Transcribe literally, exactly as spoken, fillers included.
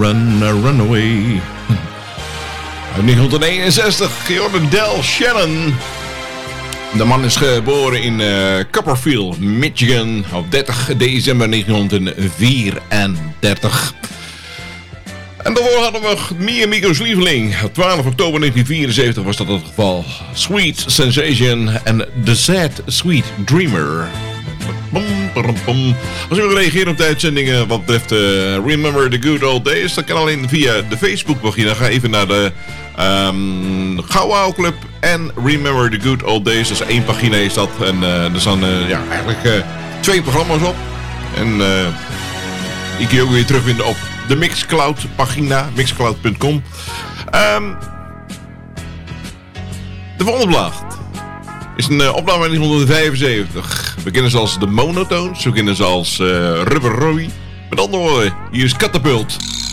run, run away. Uit negentien eenenzestig, Jordan Del Shannon. De man is geboren in uh, Copperfield, Michigan op dertig december negentien vierendertig. En daarvoor hadden we Mia Miko's lieveling. Op twaalf oktober negentien vierenzeventig was dat het geval. Sweet Sensation en The Sad Sweet Dreamer. Als u wil reageren op de uitzendingen wat betreft uh, Remember the Good Old Days, dan kan alleen via de Facebookpagina. Dan ga even naar de um, Gauwouw Club en Remember the Good Old Days. Dus één pagina is dat. En uh, er staan uh, ja, eigenlijk uh, twee programma's op. En uh, die kun je ook weer terugvinden op de Mixcloud pagina, mixcloud punt com. Um, de volgende plaat is een uh, opname uit negentien vijfenzeventig. We kennen ze als de Monotones, we kennen ze als uh, Rubber Roy. Met andere woorden, hier is Catapult.